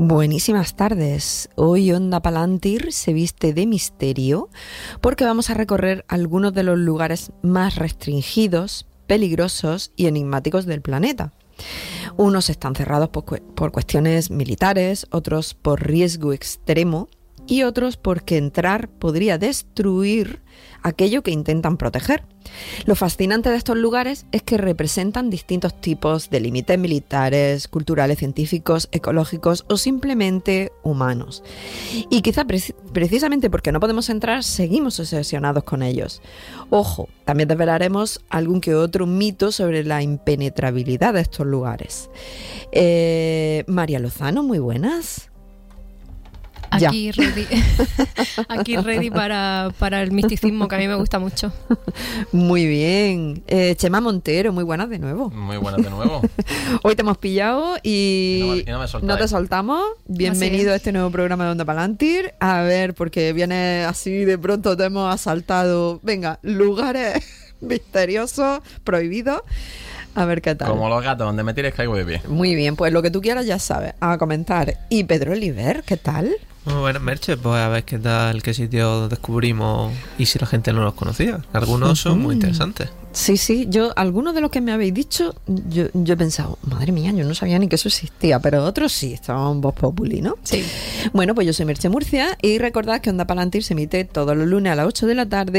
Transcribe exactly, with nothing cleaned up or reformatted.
Buenísimas tardes. Hoy Onda Palantir se viste de misterio porque vamos a recorrer algunos de los lugares más restringidos, peligrosos y enigmáticos del planeta. Unos están cerrados por, cu- por cuestiones militares, otros por riesgo extremo y otros porque entrar podría destruir aquello que intentan proteger. Lo fascinante de estos lugares es que representan distintos tipos de límites militares, culturales, científicos, ecológicos o simplemente humanos. Y quizá pre- precisamente porque no podemos entrar, seguimos obsesionados con ellos. Ojo, también desvelaremos algún que otro mito sobre la impenetrabilidad de estos lugares. Eh, María Lozano, muy buenas. Aquí ready, aquí ready para, para el misticismo, que a mí me gusta mucho. Muy bien. Eh, Chema Montero, muy buenas de nuevo. Muy buenas de nuevo. Hoy te hemos pillado y, Y no me- y no me soltáis. no te soltamos. Bienvenido a este nuevo programa de Onda Palantir. A ver, porque viene así de pronto, te hemos asaltado. Venga, lugares misteriosos, prohibidos. A ver qué tal. Como los gatos, donde me tires caigo de pie. Muy bien, pues lo que tú quieras ya sabes, a comentar. Y Pedro Oliver, ¿qué tal? Muy buenas, Merche. Pues a ver qué tal, qué sitio descubrimos y si la gente no los conocía. Algunos son muy interesantes. Sí, sí, yo, algunos de los que me habéis dicho, yo, yo he pensado, madre mía, yo no sabía ni que eso existía, pero otros sí, estaban Voz Populi, ¿no? Sí. Bueno, pues yo soy Merche Murcia y recordad que Onda Palantir se emite todos los lunes a las ocho de la tarde